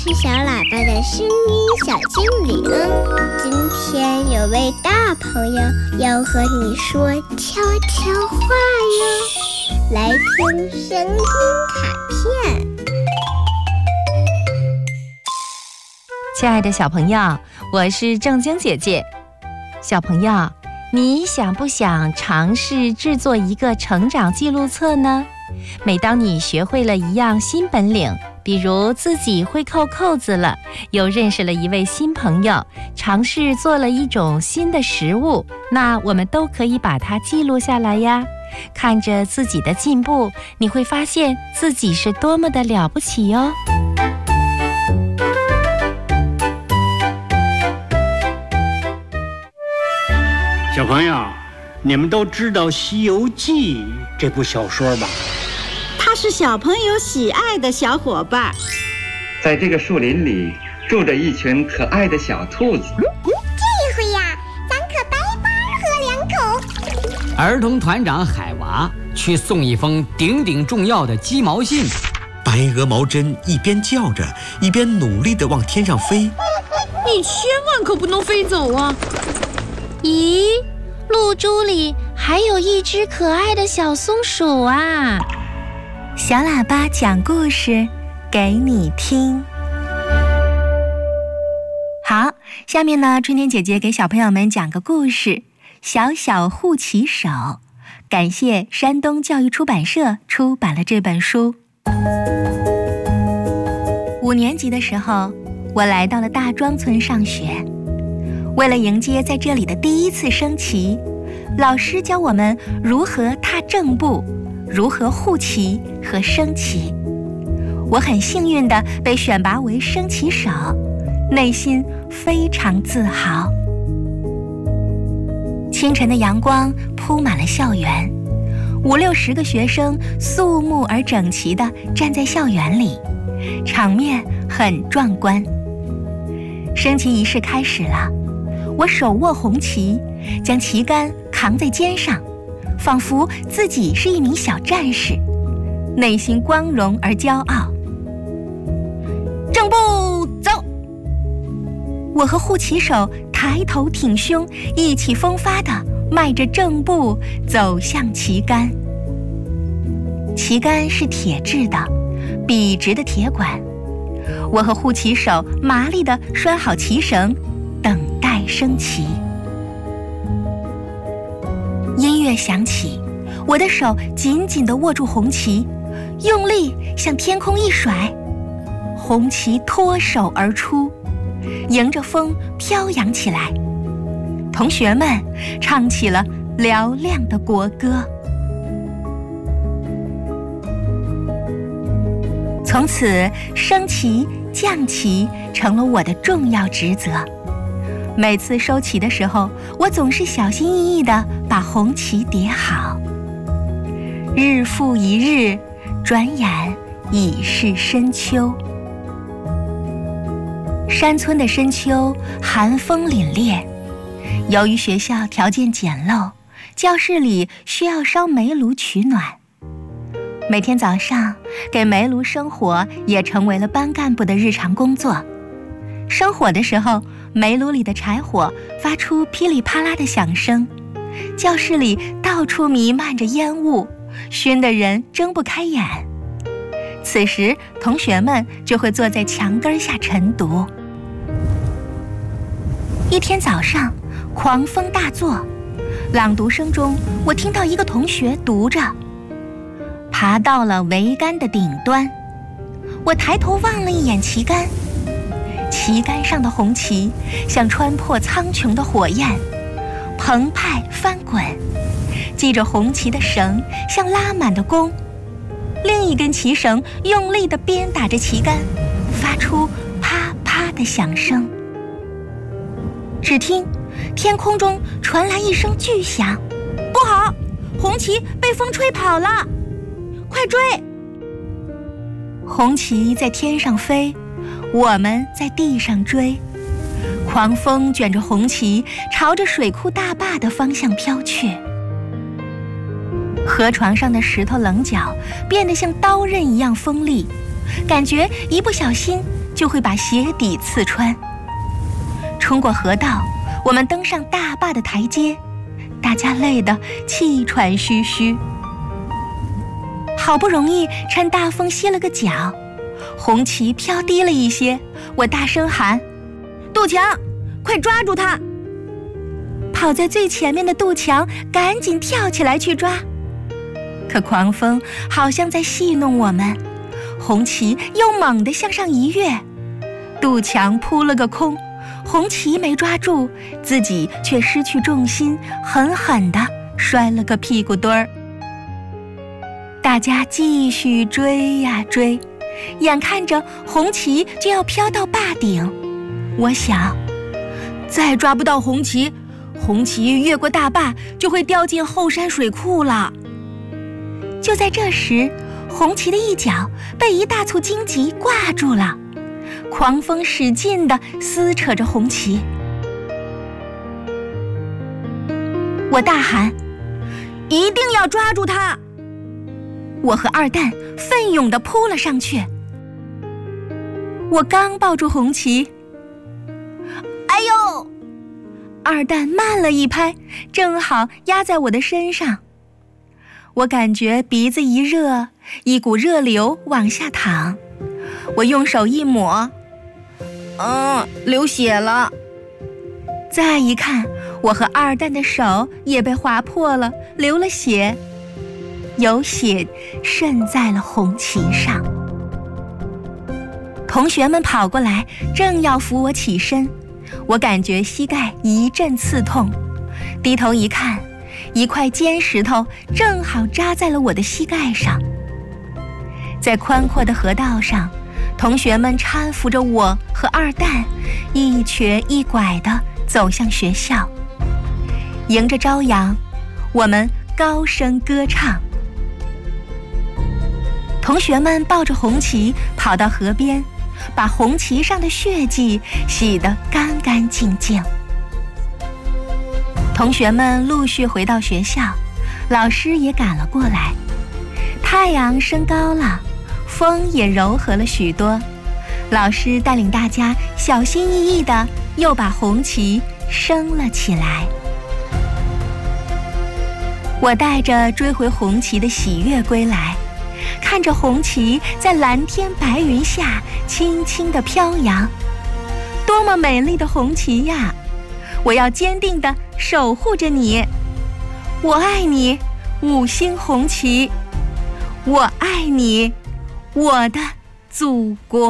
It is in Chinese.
是小喇叭的声音小精灵。今天有位大朋友要和你说悄悄话哟，来听声音卡片。 亲爱的小朋友，我是正晶姐姐。小朋友，你想不想尝试制作一个成长记录册呢？每当你学会了一样新本领，比如自己会扣扣子了，又认识了一位新朋友，尝试做了一种新的食物，那我们都可以把它记录下来呀。看着自己的进步，你会发现自己是多么的了不起哟。 小朋友，你们都知道《西游记》这部小说吧？ 它是小朋友喜爱的小伙伴。 在这个树林里住着一群可爱的小兔子。 这回呀，咱可白喝两口。 儿童团长海娃去送一封顶顶重要的鸡毛信。 白鹅毛针一边叫着，一边努力地往天上飞。 你千万可不能飞走啊！ 咦，露珠里还有一只可爱的小松鼠啊！ 小喇叭讲故事给你听。好，下面呢，春天姐姐给小朋友们讲个故事，小小护旗手。感谢山东教育出版社出版了这本书。5年级的时候，我来到了大庄村上学。为了迎接在这里的第一次升旗，老师教我们如何踏正步，如何护旗和升旗。我很幸运地被选拔为升旗手，内心非常自豪。清晨的阳光铺满了校园，50-60个学生肃穆而整齐地站在校园里，场面很壮观。升旗仪式开始了，我手握红旗，将旗杆扛在肩上，仿佛自己是一名小战士，内心光荣而骄傲。正步走！我和护旗手抬头挺胸，意气风发地迈着正步走向旗杆。旗杆是铁制的，笔直的铁管。我和护旗手麻利地拴好旗绳，等待升旗。音乐响起，我的手紧紧地握住红旗，用力向天空一甩，红旗脱手而出，迎着风飘扬起来。同学们唱起了嘹亮的国歌。从此，升旗、降旗成了我的重要职责。每次收旗的时候，我总是小心翼翼地把红旗叠好。日复一日，转眼已是深秋。山村的深秋，寒风凛冽。由于学校条件简陋，教室里需要烧煤炉取暖。每天早上给煤炉生火也成为了班干部的日常工作。生火的时候，煤炉里的柴火发出噼里啪啦的响声，教室里到处弥漫着烟雾，熏得人睁不开眼。此时，同学们就会坐在墙根下晨读。一天早上，狂风大作，朗读声中，我听到一个同学读着：爬到了桅杆的顶端。我抬头望了一眼旗杆，旗杆上的红旗像穿破苍穹的火焰，澎湃翻滚，系着红旗的绳像拉满的弓，另一根旗绳用力地鞭打着旗杆，发出啪啪的响声。只听天空中传来一声巨响，不好，红旗被风吹跑了，快追！红旗在天上飞，我们在地上追。狂风卷着红旗朝着水库大坝的方向飘去。河床上的石头棱角变得像刀刃一样锋利，感觉一不小心就会把鞋底刺穿。冲过河道，我们登上大坝的台阶，大家累得气喘吁吁。好不容易趁大风歇了个脚，红旗飘低了一些，我大声喊： 杜强，快抓住他！ 跑在最前面的杜强赶紧跳起来去抓，可狂风好像在戏弄我们，红旗又猛地向上一跃，杜强扑了个空，红旗没抓住，自己却失去重心，狠狠地摔了个屁股墩儿。大家继续追呀追，眼看着红旗就要飘到坝顶，我想， 再抓不到红旗，红旗越过大坝就会掉进后山水库了。 就在这时，红旗的一角被一大簇荆棘挂住了，狂风使劲地撕扯着红旗。我大喊： 一定要抓住它！ 我和二蛋奋勇地扑了上去。我刚抱住红旗， 哎呦！ 二蛋慢了一拍，正好压在我的身上。我感觉鼻子一热，一股热流往下淌。我用手一抹， 流血了。 再一看，我和二蛋的手也被划破了，流了血，有血渗在了红旗上。同学们跑过来，正要扶我起身，我感觉膝盖一阵刺痛，低头一看，一块尖石头正好扎在了我的膝盖上。在宽阔的河道上，同学们搀扶着我和二蛋，一瘸一拐地走向学校。迎着朝阳，我们高声歌唱。同学们抱着红旗跑到河边，把红旗上的血迹洗得干干净净。同学们陆续回到学校，老师也赶了过来。太阳升高了，风也柔和了许多。老师带领大家小心翼翼地又把红旗升了起来。我带着追回红旗的喜悦归来，看着红旗在蓝天白云下轻轻地飘扬，多么美丽的红旗呀！我要坚定地守护着你，我爱你，五星红旗，我爱你，我的祖国。